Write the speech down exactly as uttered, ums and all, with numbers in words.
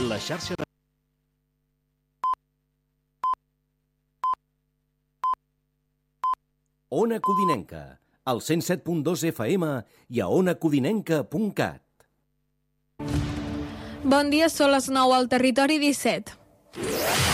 La xarxa de... Ona Codinenca, al cent set punt dos F M i a ona codinenca punt cat. Bon dia, són les nou al Territori disset.